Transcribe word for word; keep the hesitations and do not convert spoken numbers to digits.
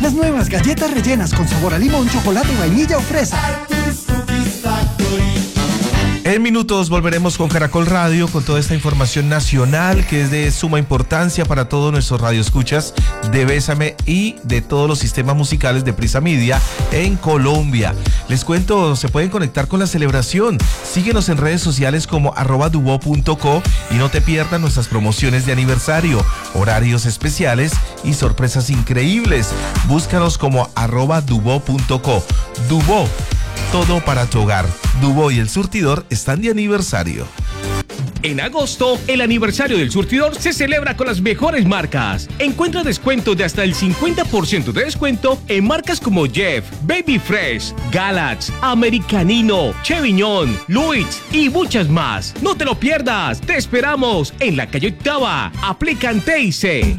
Las nuevas galletas rellenas con sabor a limón, chocolate, vainilla o fresa. En minutos volveremos con Caracol Radio con toda esta información nacional que es de suma importancia para todos nuestros radioescuchas de Bésame y de todos los sistemas musicales de Prisa Media en Colombia. Les cuento, se pueden conectar con la celebración. Síguenos en redes sociales como arroba dubo punto co y no te pierdas nuestras promociones de aniversario, horarios especiales y sorpresas increíbles. Búscanos como arroba dubo punto co. Dubo, todo para tu hogar. Dubo y el surtidor están de aniversario. En agosto, el aniversario del surtidor se celebra con las mejores marcas. Encuentra descuento de hasta el cincuenta por ciento de descuento en marcas como Jeff, Baby Fresh, Galax, Americanino, Chevignon, Louis y muchas más. No te lo pierdas, te esperamos en la calle Octava. Aplican T I C.